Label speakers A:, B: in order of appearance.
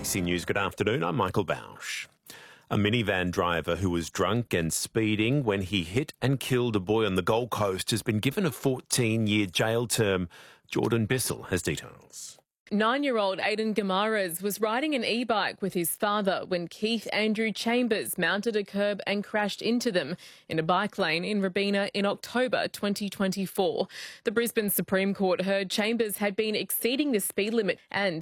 A: ABC News, good afternoon. I'm Michael Bausch. A minivan driver who was drunk and speeding when he hit and killed a boy on the Gold Coast has been given a 14-year jail term. Jordan Bissell has details.
B: 9-year-old Aidan Gamaras was riding an e-bike with his father when Keith Andrew Chambers mounted a curb and crashed into them in a bike lane in Robina in October 2024. The Brisbane Supreme Court heard Chambers had been exceeding the speed limit and